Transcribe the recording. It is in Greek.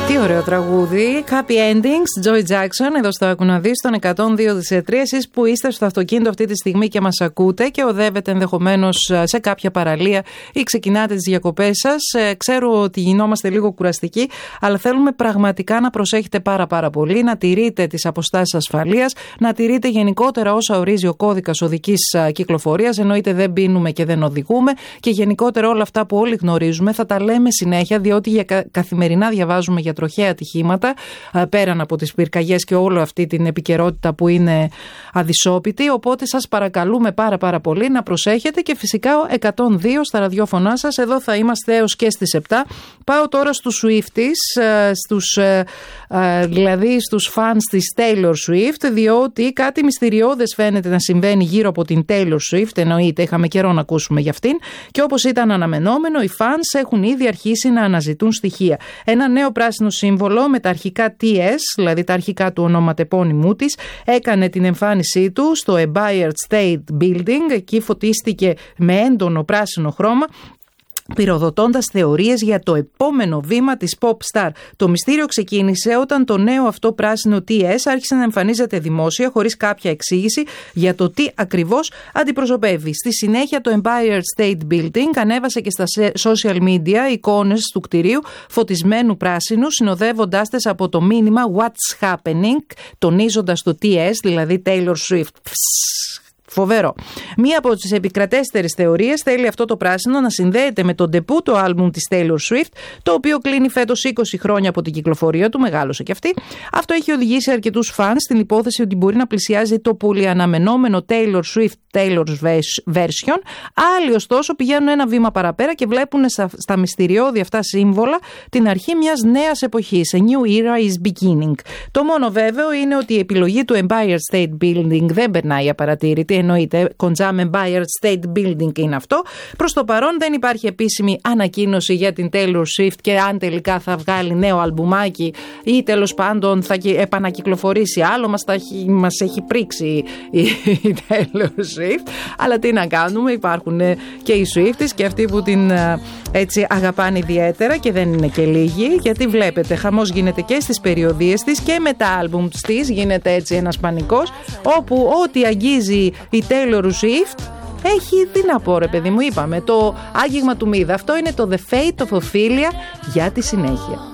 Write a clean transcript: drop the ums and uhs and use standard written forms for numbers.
Τι ωραίο τραγούδι. Happy Endings, Joy Jackson, εδώ στο Άκου να δεις, στον 102,3. Εσείς που είστε στο αυτοκίνητο αυτή τη στιγμή και μας ακούτε και οδεύετε ενδεχομένως σε κάποια παραλία ή ξεκινάτε τις διακοπές σας, ξέρω ότι γινόμαστε λίγο κουραστικοί, αλλά θέλουμε πραγματικά να προσέχετε πάρα πολύ, να τηρείτε τις αποστάσεις ασφαλείας, να τηρείτε γενικότερα όσα ορίζει ο κώδικας οδικής κυκλοφορίας. Εννοείται δεν πίνουμε και δεν οδηγούμε και γενικότερα όλα αυτά που όλοι γνωρίζουμε θα τα λέμε συνέχεια, διότι καθημερινά διαβάζουμε για τροχαία ατυχήματα, πέραν από τις πυρκαγιές και όλη αυτή την επικαιρότητα που είναι αδυσόπιτη. Οπότε σας παρακαλούμε πάρα πολύ να προσέχετε και φυσικά 102 στα ραδιόφωνά σας. Εδώ θα είμαστε έως και στις 7. Πάω τώρα στους Swifties, δηλαδή στους φανς της Taylor Swift, διότι κάτι μυστηριώδες φαίνεται να συμβαίνει γύρω από την Taylor Swift. Εννοείται, είχαμε καιρό να ακούσουμε για αυτήν και όπως ήταν αναμενόμενο, οι φανς έχουν ήδη αρχίσει να αναζητούν στοιχεία. Ένα νέο πράσινο σύμβολο με τα αρχικά TS, δηλαδή τα αρχικά του ονοματεπώνυμού της, έκανε την εμφάνισή του στο Empire State Building. Εκεί φωτίστηκε με έντονο πράσινο χρώμα, πυροδοτώντας θεωρίες για το επόμενο βήμα της pop star. Το μυστήριο ξεκίνησε όταν το νέο αυτό πράσινο TS άρχισε να εμφανίζεται δημόσια χωρίς κάποια εξήγηση για το τι ακριβώς αντιπροσωπεύει. Στη συνέχεια το Empire State Building ανέβασε και στα social media εικόνες του κτηρίου φωτισμένου πράσινου, συνοδεύοντάς τες από το μήνυμα What's Happening, τονίζοντας το TS, δηλαδή Taylor Swift. Φοβερό. Μία από τις επικρατέστερες θεωρίες θέλει αυτό το πράσινο να συνδέεται με το ντεπούτο άλμπουμ της Taylor Swift, το οποίο κλείνει φέτος 20 χρόνια από την κυκλοφορία του, μεγάλωσε και αυτή. Αυτό έχει οδηγήσει αρκετούς φανς στην υπόθεση ότι μπορεί να πλησιάζει το πολυαναμενόμενο Taylor Swift Taylor's Version. Άλλοι ωστόσο πηγαίνουν ένα βήμα παραπέρα και βλέπουν στα μυστηριώδη αυτά σύμβολα την αρχή μιας νέας εποχής. A new era is beginning. Το μόνο βέβαιο είναι ότι η επιλογή του Empire State Building δεν περνάει απαρατήρητη. Εννοείται, κοντζάμε Empire State Building είναι αυτό. Προς το παρόν δεν υπάρχει επίσημη ανακοίνωση για την Taylor Swift και αν τελικά θα βγάλει νέο αλμπουμάκι ή τέλος πάντων θα επανακυκλοφορήσει άλλο. Μας έχει πρίξει η Taylor Swift. Αλλά τι να κάνουμε, υπάρχουν και οι Swifties και αυτοί που την έτσι αγαπάνε ιδιαίτερα και δεν είναι και λίγοι, γιατί βλέπετε χαμός γίνεται και στις περιοδίες της και με τα άλμπουμ της γίνεται έτσι ένας πανικός, όπου ό,τι αγγίζει η Taylor Swift έχει, τι να πω ρε παιδί μου, είπαμε, το άγγιγμα του μύδα. Αυτό είναι το The Fate of Ophelia για τη συνέχεια.